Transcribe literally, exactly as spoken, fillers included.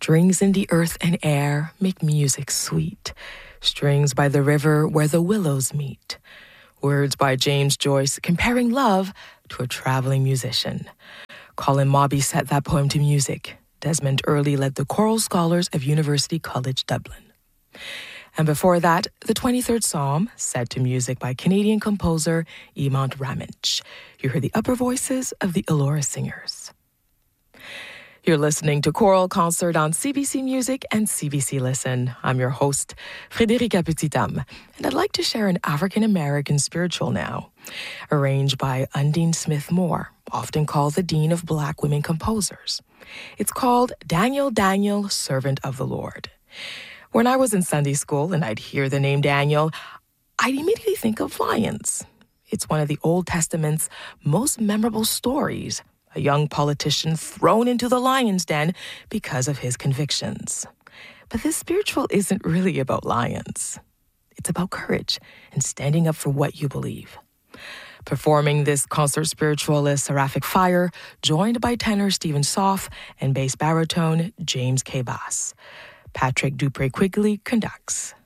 Strings in the earth and air make music sweet. Strings by the river where the willows meet. Words by James Joyce comparing love to a traveling musician. Colin Mobby set that poem to music. Desmond Earley led the choral scholars of University College Dublin. And before that, the twenty-third Psalm, set to music by Canadian composer Emont Ramage. You heard the upper voices of the Elora Singers. You're listening to Choral Concert on C B C Music and C B C Listen. I'm your host, Frédérica Petitam, and I'd like to share an African-American spiritual now, arranged by Undine Smith Moore, often called the Dean of Black Women Composers. It's called Daniel, Daniel, Servant of the Lord. When I was in Sunday school and I'd hear the name Daniel, I'd immediately think of lions. It's one of the Old Testament's most memorable stories, a young politician thrown into the lion's den because of his convictions. But this spiritual isn't really about lions. It's about courage and standing up for what you believe. Performing this concert spiritual is Seraphic Fire, joined by tenor Stephen Soff and bass baritone James K. Bass. Patrick Dupree Quigley conducts.